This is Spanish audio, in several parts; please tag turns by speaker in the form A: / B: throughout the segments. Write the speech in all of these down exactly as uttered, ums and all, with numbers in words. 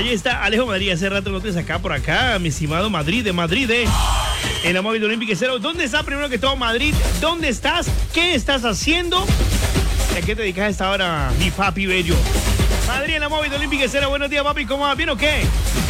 A: Ahí está Alejo Madrid, hace rato no te sacaba por acá, mi estimado Madrid de Madrid, eh. En la móvil olímpica cero. ¿Dónde está primero que todo Madrid? ¿Dónde estás? ¿Qué estás haciendo? ¿Y a qué te dedicas a esta hora, mi papi bello? Madrid en la móvil olímpica cero. Buenos días, papi, ¿cómo va? ¿Bien o qué?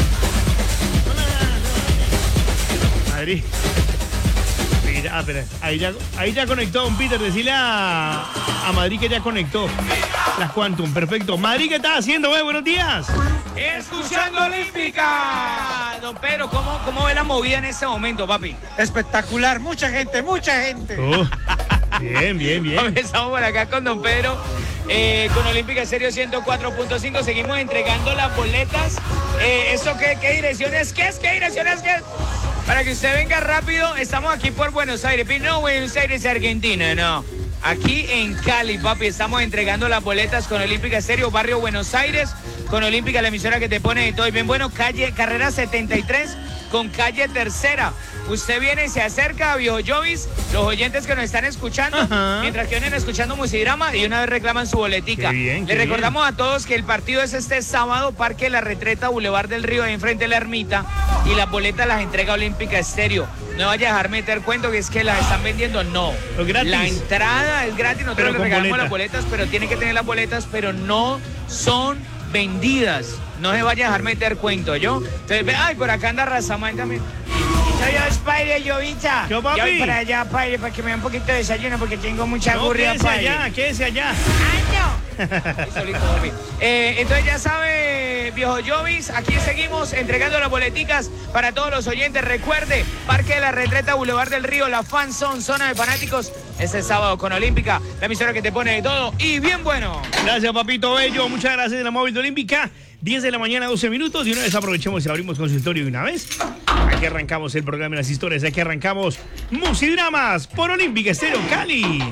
A: Madrid. Ah, espera, ahí ya, ahí ya conectó don Peter, decirle a, a Madrid que ya conectó las Quantum, perfecto. Madrid, ¿qué estás haciendo, eh? Buenos días.
B: Escuchando Olímpica. Don Pedro, ¿cómo, ¿cómo ve la movida en este momento, papi?
C: Espectacular, mucha gente, mucha gente.
A: Uh, bien, bien, bien.
B: Estamos por acá con don Pedro, eh, con Olímpica Estéreo ciento cuatro punto cinco, seguimos entregando las boletas. Eh, ¿Esto qué, qué dirección es? ¿Qué es? ¿Qué dirección es? ¿Qué es? Para que usted venga rápido, estamos aquí por Buenos Aires. No, Buenos Aires, Argentina, no. Aquí en Cali, papi, estamos entregando las boletas con Olímpica Estéreo, barrio Buenos Aires, con Olímpica, la emisora que te pone de todo. Y bien bueno, calle, carrera setenta y tres con calle Tercera. Usted viene y se acerca a Viejo Jovis, los oyentes que nos están escuchando, ajá, mientras que vienen escuchando Musidrama y una vez reclaman su boletica.
A: Qué bien, qué
B: Le recordamos
A: bien.
B: a todos que el partido es este sábado, Parque La Retreta, Boulevard del Río, ahí enfrente de la Ermita, y las boletas las entrega Olímpica Estéreo. No vaya a dejar meter cuento que es que las están vendiendo, no.
A: Gratis.
B: La entrada es gratis, nosotros
A: Pero
B: le
A: con
B: regalamos
A: boleta.
B: las boletas, pero tiene que tener las boletas, pero no son vendidas. No se vaya a dejar meter cuento, ¿yo? Entonces, ve, ay, por acá anda Razamán también. Soy yo, Spider, yo, bicha.
A: Yo, papi.
B: Yo voy para allá, Spider, para que me dé un poquito de desayuno, porque tengo mucha
A: No,
B: gurria,
A: quédese
B: Spider.
A: allá, quédese allá.
B: Eh, entonces ya sabe, viejo Jovis, aquí seguimos entregando las boleticas para todos los oyentes. Recuerde, Parque de la Retreta, Boulevard del Río, la Fan Zone, zona de fanáticos, este sábado con Olímpica, la emisora que te pone de todo y bien bueno.
A: Gracias, papito bello. Muchas gracias de la móvil de Olímpica. diez de la mañana, doce minutos. Y una vez aprovechemos y abrimos consultorio de una vez. Aquí arrancamos el programa de las historias. Aquí arrancamos Musidramas por Olímpica Estéreo Cali.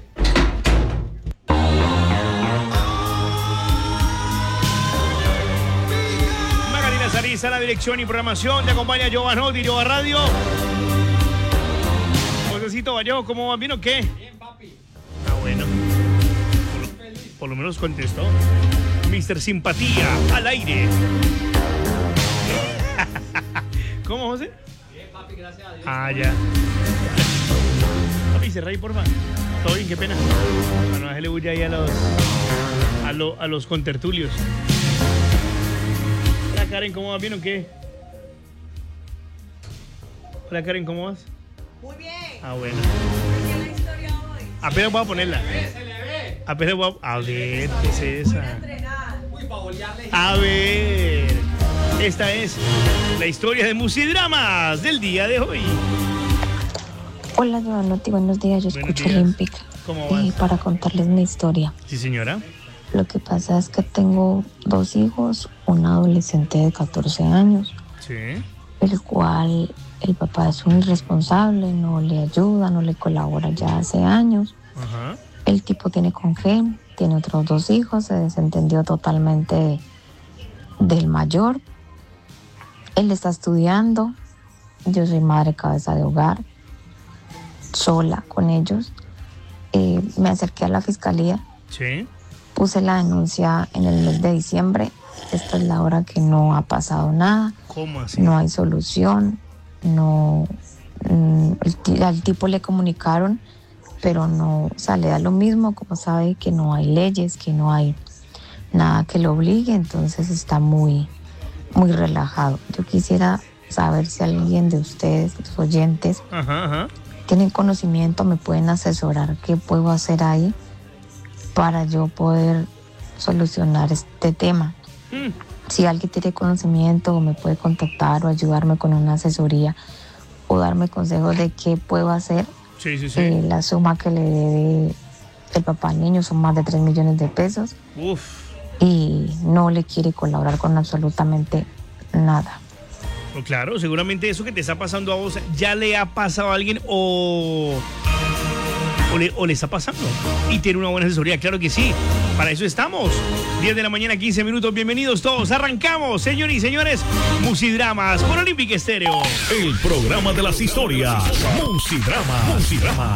A: Magalina Sariza, la dirección y programación. Te acompaña Giovanotti, Giova Radio. Josecito Vallejo, ¿cómo va? ¿Bien o qué?
B: Bien, papi.
A: Ah, bueno. Por, por lo menos contestó. mister Simpatía, al aire. ¿Cómo, José?
B: Bien, papi, gracias a Dios.
A: Ah, ya. Papi, cerra ahí, porfa. Todo bien, qué pena. Bueno, déjale bulla ahí a los, a, lo, a los contertulios. Hola, Karen, ¿cómo vas? ¿Bien o qué? Hola, Karen, ¿cómo vas?
D: Muy bien.
A: Ah, bueno.
D: ¿Qué es la historia hoy?
A: Apenas voy a ponerla.
B: Se le ve.
A: Apenas voy a... A ver, ¿qué es esa?
D: Entrenar.
B: Uy, para bolearle.
A: A ver, esta es la historia de Musidramas del día de hoy.
E: Hola, Giovanotti, buenos días. Yo
A: Buenos
E: escucho
A: días.
E: Olímpica.
A: ¿Cómo vas?
E: Y para contarles mi historia.
A: Sí, señora.
E: Lo que pasa es que tengo dos hijos, un adolescente de catorce años,
A: Sí.
E: el cual el papá es un irresponsable, no le ayuda, no le colabora ya hace años.
A: Ajá.
E: El tipo tiene congé, tiene otros dos hijos, se desentendió totalmente del mayor. Él está estudiando, yo soy madre cabeza de hogar, sola con ellos. Eh, me acerqué a la fiscalía,
A: Sí.
E: puse la denuncia en el mes de diciembre. Esta es la hora que no ha pasado nada,
A: ¿Cómo así?
E: no hay solución, no, mm, el ti- al tipo le comunicaron, pero no, o sea, le da lo mismo, como sabe que no hay leyes, que no hay nada que lo obligue, entonces está muy, muy relajado. Yo quisiera saber si alguien de ustedes, los oyentes,
A: Ajá, ajá.
E: tienen conocimiento, me pueden asesorar qué puedo hacer ahí para yo poder solucionar este tema.
A: Mm.
E: Si alguien tiene conocimiento o me puede contactar o ayudarme con una asesoría o darme consejos de qué puedo hacer.
A: Sí, sí, sí.
E: Eh, la suma que le debe el papá al niño son más de tres millones de pesos
A: Uf.
E: y no le quiere colaborar con absolutamente nada.
A: Pues claro, seguramente eso que te está pasando a vos ya le ha pasado a alguien o, o, le, o le está pasando. Y tiene una buena asesoría, claro que sí. Para eso estamos. diez de la mañana, quince minutos. Bienvenidos todos. Arrancamos, señores y señores. Musidramas por Olímpica Estéreo.
F: El programa de las historias. Musidrama. Musidrama.